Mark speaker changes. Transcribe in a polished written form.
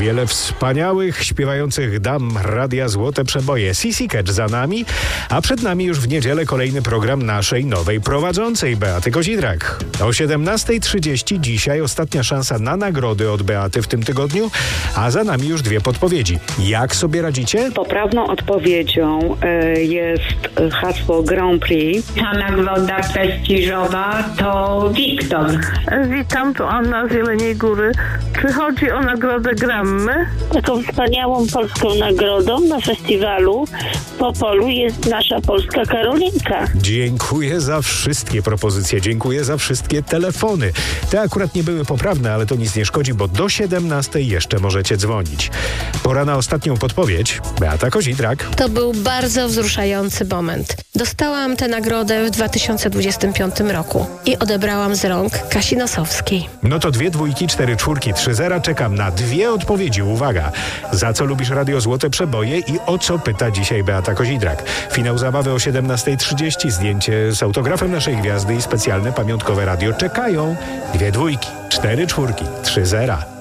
Speaker 1: Wiele wspaniałych, śpiewających dam Radia Złote Przeboje. Sissy Catch za nami, a przed nami już w niedzielę kolejny program naszej nowej prowadzącej, Beaty Kozidrak. O 17:30 dzisiaj ostatnia szansa na nagrody od Beaty w tym tygodniu, a za nami już dwie podpowiedzi. Jak sobie radzicie?
Speaker 2: Poprawną odpowiedzią jest hasło Grand Prix.
Speaker 3: Ta nagroda prestiżowa to Wiktor.
Speaker 4: Witam, tu Anna z Jeleniej Góry. Czy chodzi o nagrodę Grammy?
Speaker 5: Taką wspaniałą polską nagrodą na festiwalu w Opolu jest nasza polska Karolinka.
Speaker 1: Dziękuję za wszystkie propozycje, dziękuję za wszystkie telefony. Te akurat nie były poprawne, ale to nic nie szkodzi, bo do 17:00 jeszcze możecie dzwonić. Pora na ostatnią podpowiedź. Beata Kozidrak.
Speaker 6: To był bardzo wzruszający moment. Dostałam tę nagrodę w 2025 roku i odebrałam z rąk Kasi Nosowskiej.
Speaker 1: No to 2 dwójki, 4 czwórki, 3 zera. Czekam na 2 odpowiedzi. Uwaga! Za co lubisz Radio Złote Przeboje i o co pyta dzisiaj Beata Kozidrak? Finał zabawy o 17:30. Zdjęcie z autografem naszej gwiazdy i specjalne pamiątkowe radio czekają. 2 dwójki, 4 czwórki, 3 zera.